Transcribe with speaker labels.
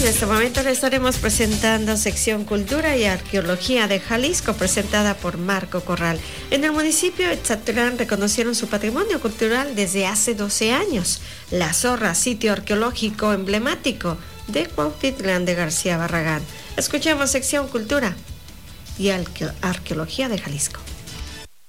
Speaker 1: En este momento le estaremos presentando sección Cultura y Arqueología de Jalisco, presentada por Marco Corral. En el municipio de Etzatlán reconocieron su patrimonio cultural desde hace 12 años. La Zorra, sitio arqueológico emblemático de Cuautitlán de García Barragán. Escuchemos sección Cultura y Arqueología de Jalisco.